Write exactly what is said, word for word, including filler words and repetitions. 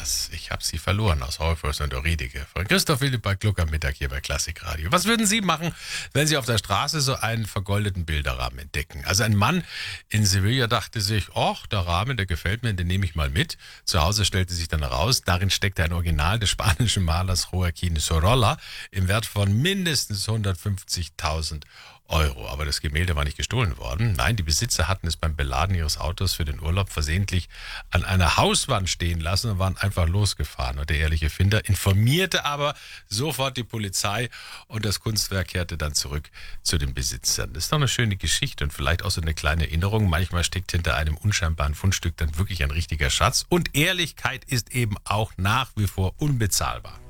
das. Ich habe sie verloren aus Horfors und Euridike. Von Christoph Willibald Gluck am Mittag hier bei Klassikradio. Was würden Sie machen, wenn Sie auf der Straße so einen vergoldeten Bilderrahmen entdecken? Also ein Mann in Sevilla dachte sich, ach, der Rahmen, der gefällt mir, den nehme ich mal mit. Zu Hause stellte sich dann heraus, darin steckte ein Original des spanischen Malers Joaquín Sorolla im Wert von mindestens hundertfünfzigtausend Euro. Aber das Gemälde war nicht gestohlen worden. Nein, die Besitzer hatten es beim Beladen ihres Autos für den Urlaub versehentlich an einer Hauswand stehen lassen und waren einfach losgefahren. Und der ehrliche Finder informierte aber sofort die Polizei und das Kunstwerk kehrte dann zurück zu den Besitzern. Das ist doch eine schöne Geschichte und vielleicht auch so eine kleine Erinnerung. Manchmal steckt hinter einem unscheinbaren Fundstück dann wirklich ein richtiger Schatz. Und Ehrlichkeit ist eben auch nach wie vor unbezahlbar.